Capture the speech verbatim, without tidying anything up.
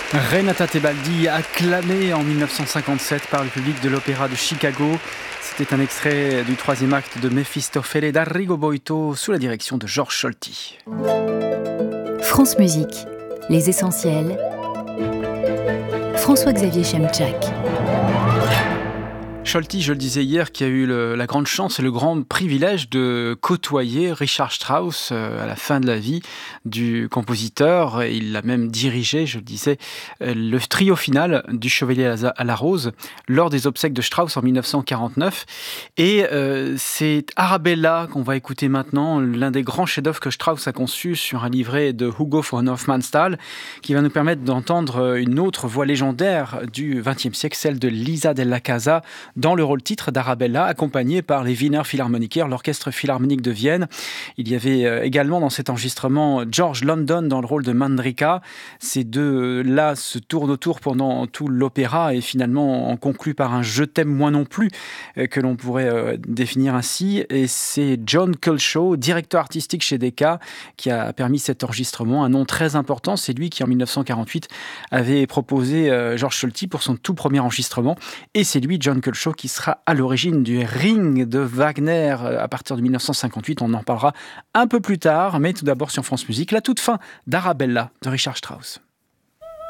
Renata Tebaldi, acclamée en mille neuf cent cinquante-sept par le public de l'Opéra de Chicago. C'était un extrait du troisième acte de Mefistofele d'Arrigo Boito sous la direction de Georges Scholti. France Musique, les essentiels. François-Xavier Chemczak. Scholti, je le disais hier, qui a eu le, la grande chance et le grand privilège de côtoyer Richard Strauss euh, à la fin de la vie du compositeur. Il a même dirigé, je le disais, euh, le trio final du Chevalier à la, à la Rose lors des obsèques de Strauss en mille neuf cent quarante-neuf. Et euh, c'est Arabella qu'on va écouter maintenant, l'un des grands chefs-d'œuvre que Strauss a conçu sur un livret de Hugo von Hofmannsthal, qui va nous permettre d'entendre une autre voix légendaire du vingtième siècle, celle de Lisa della Casa, dans le rôle titre d'Arabella, accompagnée par les Wiener Philharmoniker, l'orchestre philharmonique de Vienne. Il y avait également dans cet enregistrement George London dans le rôle de Mandrika. Ces deux-là se tournent autour pendant tout l'opéra et finalement en conclut par un « je t'aime moi non plus » que l'on pourrait définir ainsi. Et c'est John Culshaw, directeur artistique chez Decca, qui a permis cet enregistrement, un nom très important. C'est lui qui en mille neuf cent quarante-huit avait proposé Georges Scholti pour son tout premier enregistrement. Et c'est lui, John Culshaw, qui sera à l'origine du Ring de Wagner à partir de mille neuf cent cinquante-huit. On en parlera un peu plus tard, mais tout d'abord sur France Musique, la toute fin d'Arabella de Richard Strauss.